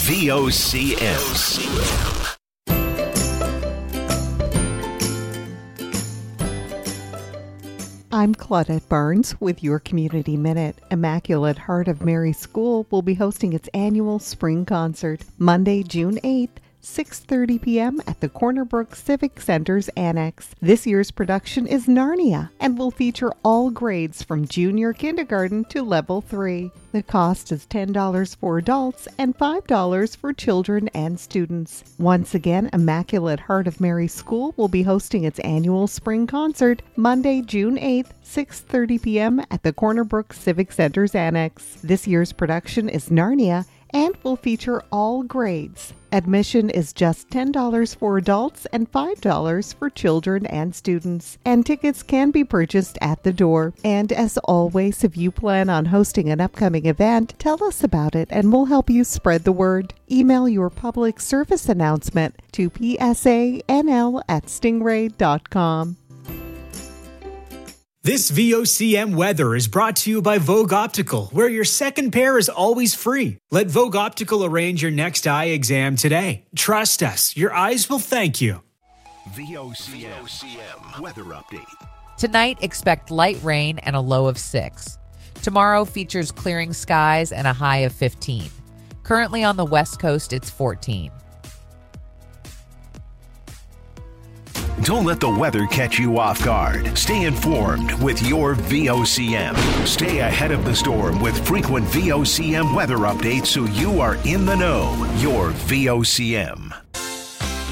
VOCM. I'm Claudette Barnes with your Community Minute. Immaculate Heart of Mary School will be hosting its annual spring concert Monday, June 8th, 6:30 p.m. at the Corner Brook Civic Center's Annex. This year's production is Narnia and will feature all grades from junior kindergarten to level 3. The cost is $10 for adults and $5 for children and students. Once again, Immaculate Heart of Mary School will be hosting its annual spring concert Monday, June 8th, 6:30 p.m. at the Corner Brook Civic Center's Annex. This year's production is Narnia and will feature all grades. Admission is just $10 for adults and $5 for children and students, and tickets can be purchased at the door. And as always, if you plan on hosting an upcoming event, tell us about it and we'll help you spread the word. Email your public service announcement to psanl@stingray.com. This VOCM weather is brought to you by Vogue Optical, where your second pair is always free. Let Vogue Optical arrange your next eye exam today. Trust us, your eyes will thank you. VOCM weather update. Tonight, expect light rain and a low of 6. Tomorrow features clearing skies and a high of 15. Currently on the West Coast, it's 14. Don't let the weather catch you off guard. Stay informed with your VOCM. Stay ahead of the storm with frequent VOCM weather updates so you are in the know. Your VOCM.